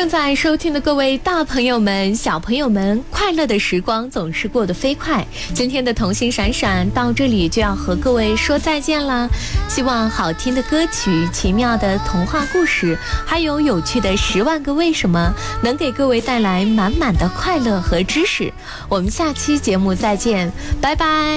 正在收听的各位大朋友们、小朋友们，快乐的时光总是过得飞快。今天的童心闪闪到这里就要和各位说再见啦。希望好听的歌曲、奇妙的童话故事，还有有趣的10万个为什么，能给各位带来满满的快乐和知识。我们下期节目再见，拜拜。